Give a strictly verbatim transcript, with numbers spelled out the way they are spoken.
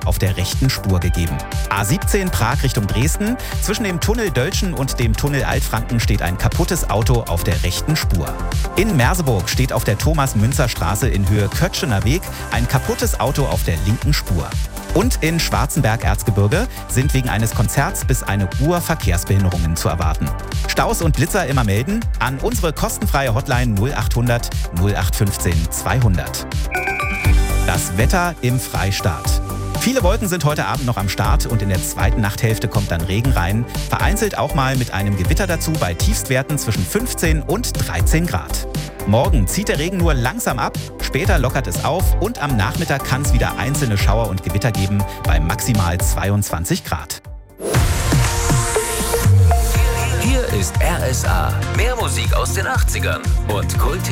auf der rechten Spur gegeben. A siebzehn Prag Richtung Dresden. Zwischen dem Tunnel Dölzschen und dem Tunnel Altfranken steht ein kaputtes Auto auf der rechten Spur. In Merseburg steht auf der Thomas-Münzer-Straße in Höhe Kötschener Weg ein kaputtes Auto auf der linken Spur. Und in Schwarzenberg-Erzgebirge sind wegen eines Konzerts bis eine Uhr Verkehrsbehinderungen zu erwarten. Staus und Blitzer immer melden an unsere kostenfreie Hotline null achthundert null acht fünfzehn zweihundert. Das Wetter im Freistaat. Viele Wolken sind heute Abend noch am Start und in der zweiten Nachthälfte kommt dann Regen rein. Vereinzelt auch mal mit einem Gewitter dazu bei Tiefstwerten zwischen fünfzehn und dreizehn Grad. Morgen zieht der Regen nur langsam ab, später lockert es auf und am Nachmittag kann es wieder einzelne Schauer und Gewitter geben bei maximal zweiundzwanzig Grad. Hier ist R S A. Mehr Musik aus den achtzigern und Kult